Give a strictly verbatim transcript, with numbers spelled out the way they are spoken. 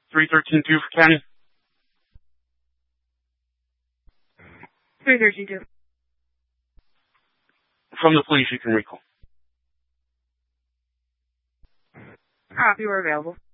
three thirteen two for Kenny. three thirteen two. From the police, you can recall. Copy, we're available.